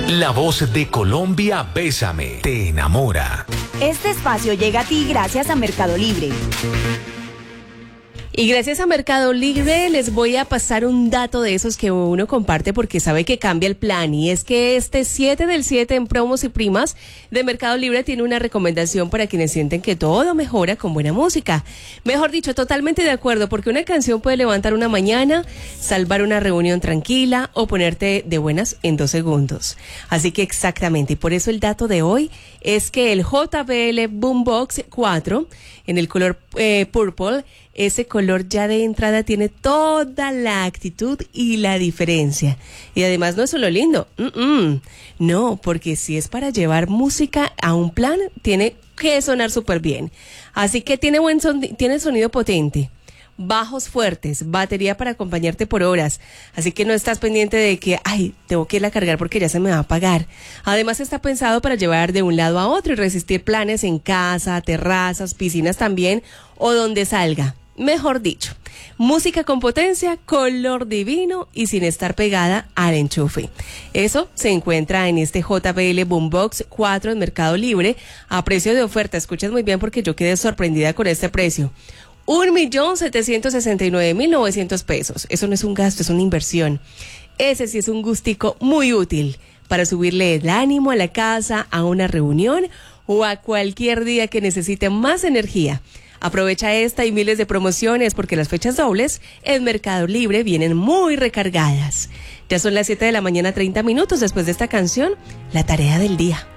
La voz de Colombia, Bésame, te enamora. Este espacio llega a ti gracias a Mercado Libre. Y gracias a Mercado Libre les voy a pasar un dato de esos que uno comparte porque sabe que cambia el plan. Y es que este 7 del 7 en promos y primas de Mercado Libre tiene una recomendación para quienes sienten que todo mejora con buena música. Mejor dicho, totalmente de acuerdo, porque una canción puede levantar una mañana, salvar una reunión tranquila o ponerte de buenas en 2 segundos. Así que exactamente, y por eso el dato de hoy es que el JBL Boombox 4 en el color purple, ese color ya de entrada tiene toda la actitud y la diferencia. Y además no es solo lindo, no, porque si es para llevar música a un plan, tiene que sonar súper bien. Así que tiene tiene sonido potente, bajos fuertes, batería para acompañarte por horas, así que no estás pendiente de que, tengo que irla a cargar porque ya se me va a apagar. Además está pensado para llevar de un lado a otro y resistir planes en casa, terrazas, piscinas también, o donde salga. Mejor dicho, música con potencia, color divino y sin estar pegada al enchufe. Eso se encuentra en este JBL Boombox 4 en Mercado Libre a precio de oferta. Escuchas muy bien porque yo quedé sorprendida con este precio. 1.769.900 pesos. Eso no es un gasto, es una inversión. Ese sí es un gustico muy útil para subirle el ánimo a la casa, a una reunión o a cualquier día que necesite más energía. Aprovecha esta y miles de promociones porque las fechas dobles en Mercado Libre vienen muy recargadas. Ya son las 7 de la mañana, 30 minutos después de esta canción, la tarea del día.